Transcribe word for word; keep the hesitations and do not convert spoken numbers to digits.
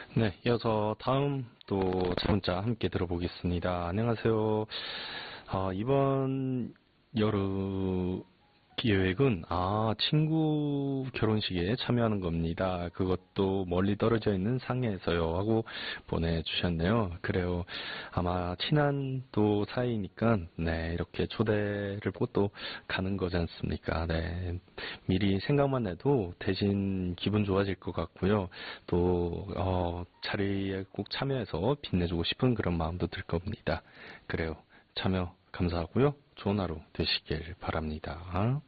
네, 이어서 다음 또 문자 함께 들어보겠습니다. 안녕하세요. 아, 이번 여름 계획은 아 친구 결혼식에 참여하는 겁니다. 그것도 멀리 떨어져 있는 상해에서요 하고 보내주셨네요. 그래요. 아마 친한 또 사이니까 네 이렇게 초대를 보고 또 가는 거지 않습니까? 네 미리 생각만 해도 대신 기분 좋아질 것 같고요. 또 어, 자리에 꼭 참여해서 빛내주고 싶은 그런 마음도 들 겁니다. 그래요. 참여 감사하고요. 좋은 하루 되시길 바랍니다.